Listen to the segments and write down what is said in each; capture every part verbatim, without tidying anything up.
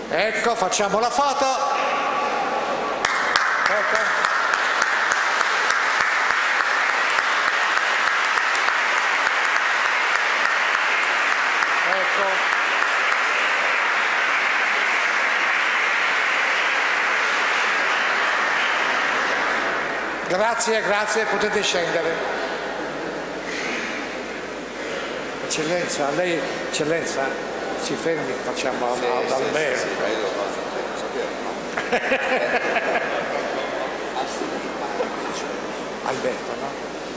Ecco, facciamo la foto. Ecco. Ecco. Grazie, grazie, potete scendere. Eccellenza, lei, eccellenza, si fermi, facciamo sì, ad Alberto. Sì, sì, sì, Alberto, no?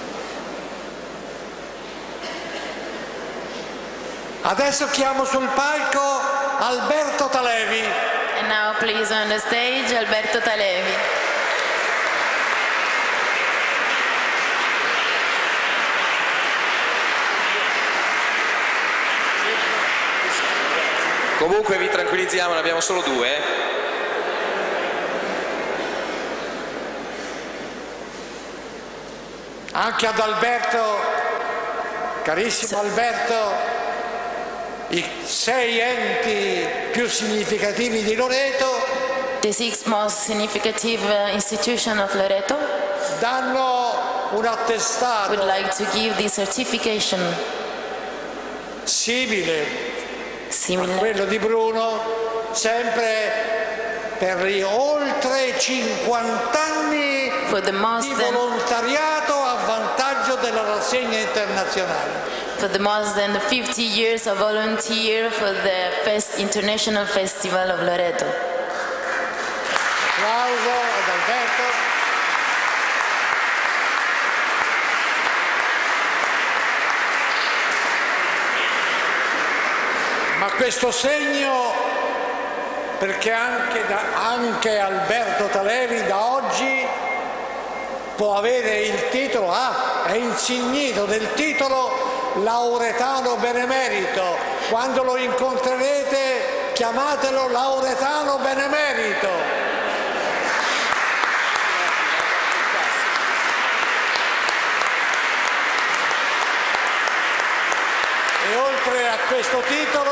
Adesso chiamo sul palco Alberto Talevi. And now please on the stage Alberto Talevi. Comunque vi tranquillizziamo, ne abbiamo solo due. Anche ad Alberto, carissimo Alberto, i sei enti più significativi di Loreto, the six most significant institution of Loreto, danno un attestato would like to give the certification simile Simile. a quello di Bruno, sempre per gli oltre cinquanta anni for the most di than, volontariato a vantaggio della rassegna internazionale. for the most than fifty years of volunteer for the Fest, International Festival of Loreto. Applauso ad Alberto. Ma questo segno, perché anche, da, anche Alberto Talevi da oggi può avere il titolo, ah, è insignito del titolo Lauretano Benemerito. Quando lo incontrerete chiamatelo Lauretano Benemerito. E oltre a questo titolo,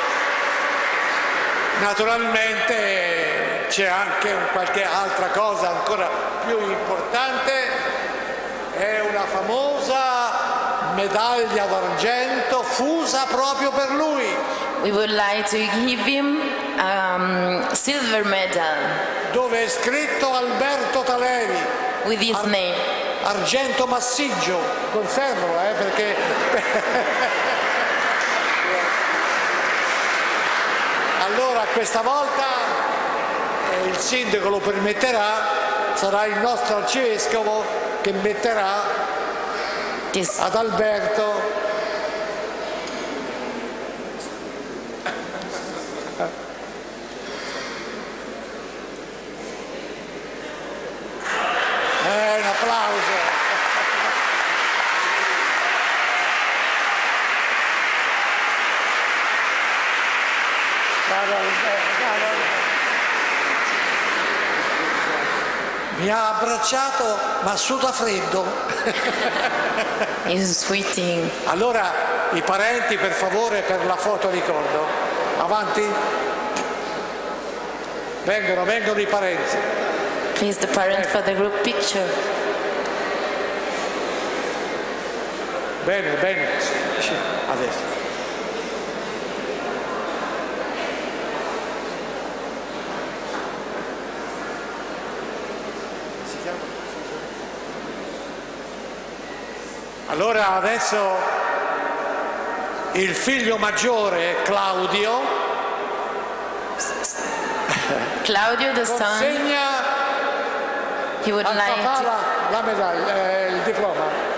naturalmente c'è anche qualche altra cosa ancora più importante, è una famosa medaglia d'argento fusa proprio per lui. We would like to give him a um, silver medal dove è scritto Alberto Talevi with his Ar- name. argento massiccio, col ferro, eh, perché allora questa volta, eh, il sindaco lo permetterà, sarà il nostro arcivescovo che metterà This. ad Alberto eh, un applauso. Mi ha abbracciato ma suda freddo. He's sweating. Allora i parenti, per favore, per la foto ricordo. Avanti. Vengono, vengono i parenti. Please the parent for the group picture. Bene, bene. Adesso. Allora adesso il figlio maggiore Claudio Claudio the son, consegna he would al like papà to, la, la medaglia, eh, il diploma.